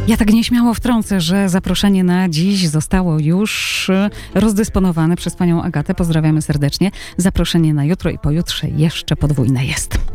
Ja tak nieśmiało wtrącę, że zaproszenie na dziś zostało już rozdysponowane przez panią Agatę. Pozdrawiamy serdecznie. Zaproszenie na jutro i pojutrze jeszcze podwójne jest.